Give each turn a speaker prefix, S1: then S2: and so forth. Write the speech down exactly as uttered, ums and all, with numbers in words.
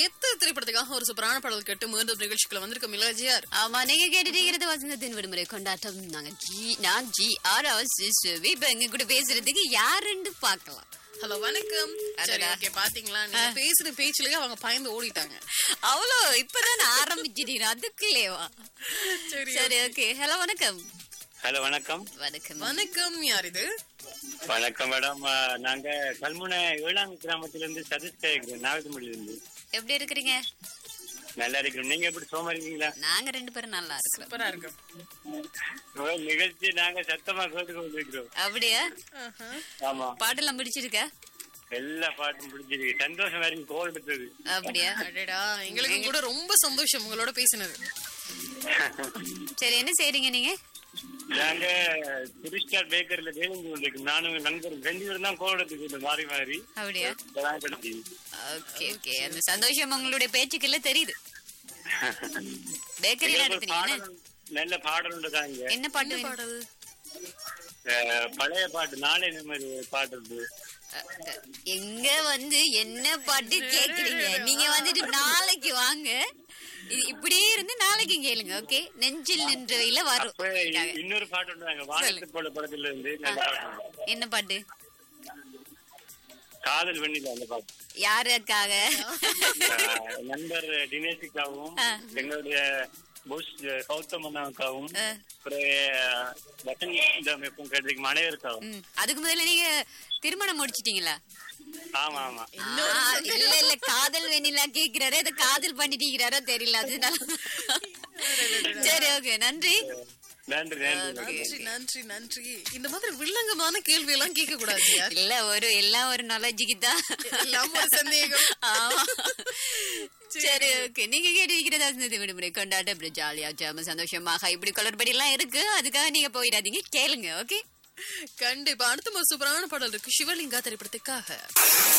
S1: கெத்து திரைப்படத்துக்காக ஒரு சூப்பரான பாடல் கேட்டு மீண்டும் நிகழ்ச்சிக்குள்ள வந்திருக்க மிலாஜியார்.
S2: ஆமா, நீங்க கேட்டுட்டீங்கிறது வசந்தத்தின் விடுமுறை கொண்டாட்டம். நாங்க ஜி நான் ஜி ஆர் இப்ப எங்க கூட பேசுறதுக்கு யாருன்னு பாக்கலாம்.
S1: ஹலோ வணக்கம். சரி ஓகே, பாத்தீங்களா நீங்க பேசுற பேச்சுலயே அவங்க பயந்து ஓடிட்டாங்க.
S2: அவ்வளோ இப்பதான் ஆரம்பிச்சிட்டீங்க அதுக்குள்ளேவா? சரி ஓகே. ஹலோ வணக்கம்.
S3: ஹலோ வணக்கம்.
S2: வணக்கம்
S1: வணக்கம். யார் இது?
S3: வணக்கம் மேடம். நாங்க கல்முனை ஏழாம் கிராமத்துல இருந்து சதீஷ் கேக்குறோம், நாகத்துமொழியில இருந்து.
S2: எப்படி இருக்கிறீங்க?
S3: நல்லா இருக்கிறோம். நீங்க எப்படி சோமா இருக்கீங்களா?
S2: நாங்க ரெண்டு பேரும் நல்லா இருக்கிறோம்.
S1: சூப்பரா இருக்கும்.
S3: நிகழ்ச்சி நாங்க சத்தமா கேட்டு கொண்டிருக்கிறோம்.
S2: அப்படியா?
S3: ஆமா,
S2: பாட்டெல்லாம் பிடிச்சிருக்க?
S3: எல்லா பாட்டும் பிடிச்சிருக்கு. சந்தோஷம் வரைக்கும் கோல் பெற்றது.
S2: அப்படியா?
S1: அடடா, எங்களுக்கு கூட ரொம்ப சந்தோஷம் உங்களோட பேசினது.
S2: சரி, என்ன செய்றீங்க நீங்க?
S3: நாங்க துரிஸ்டார் பேக்கரில வேலை கொண்டிருக்கோம். நானும் நண்பர் ரெண்டு பேரும் தான் கோவடத்துக்கு மாறி மாறி.
S2: அப்படியா? Okay okay. அந்த சந்தோஷம் உங்களுடைய பேச்சுக்குள்ள தெரியுது. பேக்கரி நடத்துறீங்க.
S3: நல்ல பாடல் உண்டுதாங்க.
S2: என்ன பாட்டு?
S1: பாடல்
S3: பழைய பாட்டு, நாளை மாதிரி பாட்டு உண்டு.
S2: எங்க வந்து என்ன பாட்டு கேக்குறீங்க? நீங்க வந்துட்டு நாளைக்கு வாங்க, இப்படியே இருந்து நாளைக்கு கேளுங்க. ஓகே, நெஞ்சில் நின்றவையில வரும்.
S3: இன்னொரு பாட்டு உண்டு, வானத்து போல படத்துல இருந்து.
S2: என்ன பாட்டு?
S3: காதல் வெண்ணில. அந்த பாட்டு
S2: யாருக்காக?
S3: நண்பர் தினேஷுக்காகவும் எங்களுடைய புஷ் கௌதம் அண்ணாவுக்காகவும் கேட்டிருக்கும் அனைவருக்காகவும்.
S2: அதுக்கு முதல்ல நீங்க திருமணம் முடிச்சிட்டீங்களா?
S3: ஆமா ஆமா.
S2: இல்ல இல்ல, காதல் வேணிலா கேக்குறாரு, இத காதல் பண்ணிட்டீங்கிறாரோ தெரியல, அதனால. சரி ஓகே, நன்றி
S3: நன்றி
S1: நன்றி நன்றி நன்றி. இந்த மாதிரி வில்லங்கமான கேள்வி எல்லாம் கேட்க கூடாது.
S2: இல்ல, ஒரு எல்லாம் ஒரு நாலேஜுக்கு தான்,
S1: எல்லாம் ஒரு சந்தேகம்.
S2: ஆமா. சரி ஓகே, நீங்க கேட்டிருக்கிறதா விடுமுறை கொண்டாட்ட அப்படி ஜாலியா ஜாம சந்தோஷமாக இப்படி குளறுபடி எல்லாம் இருக்கு. அதுக்காக நீங்க போயிடாதீங்க, கேளுங்க. ஓகே,
S1: கண்டிப்பா. அடுத்த ஒரு சூப்பரான பாடல் இருக்கு, சிவலிங்கா திரைப்படத்துக்காக.